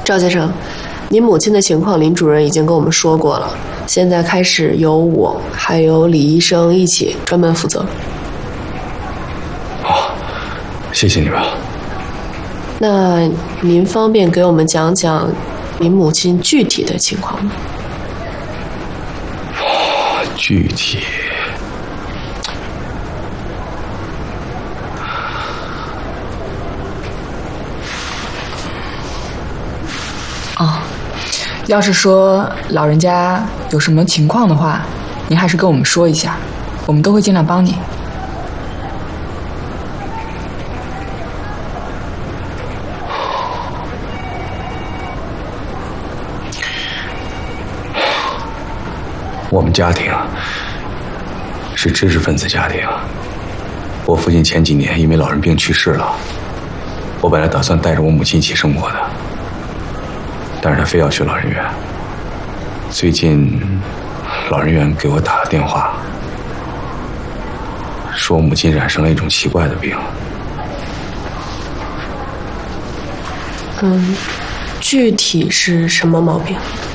赵先生，您母亲的情况，林主任已经跟我们说过了。现在开始由我还有李医生一起专门负责。 好，谢谢你们。 那您方便给我们讲讲您母亲具体的情况吗？ 具体。 要是说老人家有什么情况的话，您还是跟我们说一下，我们都会尽量帮你。 我们家庭是知识分子家庭，我父亲前几年因为老人病去世了，我本来打算带着我母亲一起生活的，但是他非要去老人院。最近老人院给我打了电话，说我母亲染上了一种奇怪的病。 具体是什么毛病？